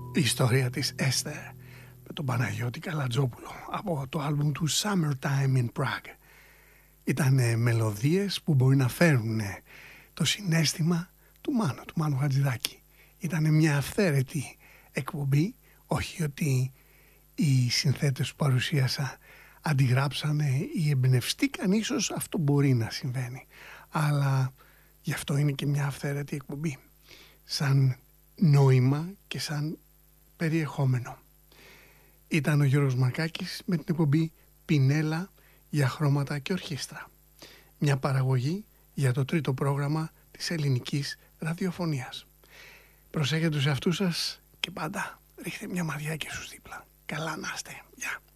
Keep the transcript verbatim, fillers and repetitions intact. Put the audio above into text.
Η ιστορία της Έστερ με τον Παναγιώτη Καλατζόπουλο από το άλμπουμ του Summertime in Prague. Ήταν μελωδίες που μπορεί να φέρουν το συναίσθημα του Μάνου, του Μάνου Χατζηδάκη. Ήταν μια αυθαίρετη εκπομπή, όχι ότι οι συνθέτες που παρουσίασα αντιγράψανε ή εμπνευστήκαν, ίσως αυτό μπορεί να συμβαίνει. Αλλά γι' αυτό είναι και μια αυθαίρετη εκπομπή, σαν νόημα και σαν περιεχόμενο. Ήταν ο Γιώργος Μακάκης με την εκπομπή Πινέλα για χρώματα και ορχήστρα. Μια παραγωγή για το τρίτο πρόγραμμα της ελληνικής ραδιοφωνίας. Προσέχετε τους εαυτούς σας και πάντα ρίχτε μια μαδιά και στους δίπλα. Καλά να είστε. Γεια.